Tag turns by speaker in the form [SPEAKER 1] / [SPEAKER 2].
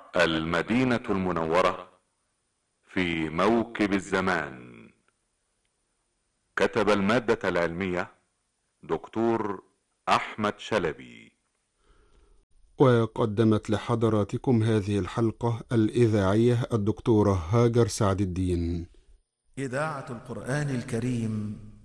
[SPEAKER 1] المدينة المنورة في موكب الزمان. كتب المادة العلمية دكتور أحمد شلبي،
[SPEAKER 2] وقدمت لحضراتكم هذه الحلقة الإذاعية الدكتورة هاجر سعد الدين.
[SPEAKER 3] إذاعة القرآن الكريم